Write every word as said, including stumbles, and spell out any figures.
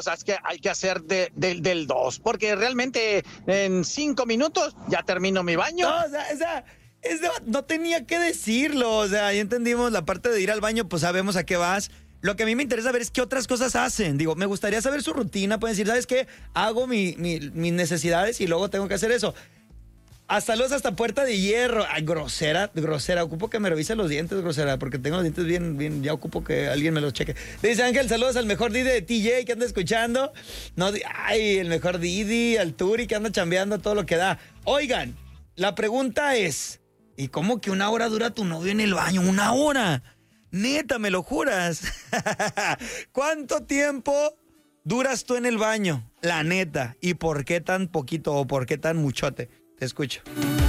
cosas que hay que hacer de, de, del dos, porque realmente en cinco minutos ya termino mi baño. No, o sea, o sea es de, no tenía que decirlo, o sea, ya entendimos la parte de ir al baño, pues sabemos a qué vas. Lo que a mí me interesa ver es qué otras cosas hacen. Digo, me gustaría saber su rutina, pueden decir, ¿sabes qué? Hago mi, mi, mis necesidades y luego tengo que hacer eso. Hasta los hasta puerta de hierro. Ay, grosera, grosera. Ocupo que me revise los dientes, grosera, porque tengo los dientes bien, bien. Ya ocupo que alguien me los cheque. Dice Ángel, saludos al mejor Didi de T J que anda escuchando. No, ay, el mejor Didi, al Turi que anda chambeando todo lo que da. Oigan, la pregunta es, ¿y cómo que una hora dura tu novio en el baño? ¿Una hora? Neta, ¿me lo juras? ¿Cuánto tiempo duras tú en el baño? La neta. ¿Y por qué tan poquito o por qué tan muchote? Te escucho.